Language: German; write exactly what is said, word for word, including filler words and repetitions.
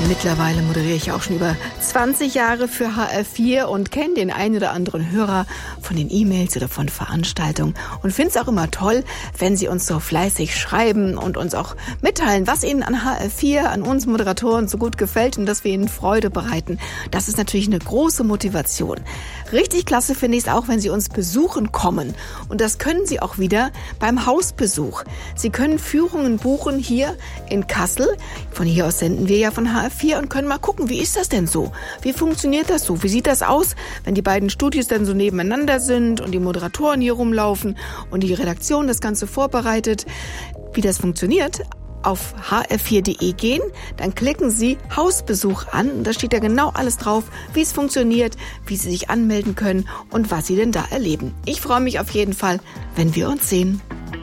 Mittlerweile moderiere ich auch schon über zwanzig Jahre für H R vier und kenne den einen oder anderen Hörer von den E-Mails oder von Veranstaltungen und finde es auch immer toll, wenn Sie uns so fleißig schreiben und uns auch mitteilen, was Ihnen an H R vier, an uns Moderatoren so gut gefällt und dass wir Ihnen Freude bereiten. Das ist natürlich eine große Motivation. Richtig klasse finde ich es auch, wenn Sie uns besuchen kommen. Und das können Sie auch wieder beim Hausbesuch. Sie können Führungen buchen hier in Kassel. Von hier aus senden wir ja von H R vier und können mal gucken, wie ist das denn so? Wie funktioniert das so? Wie sieht das aus, wenn die beiden Studios dann so nebeneinander sind und die Moderatoren hier rumlaufen und die Redaktion das Ganze vorbereitet? Wie das funktioniert? Auf h r vier punkt d e gehen, dann klicken Sie Hausbesuch an und da steht ja genau alles drauf, wie es funktioniert, wie Sie sich anmelden können und was Sie denn da erleben. Ich freue mich auf jeden Fall, wenn wir uns sehen.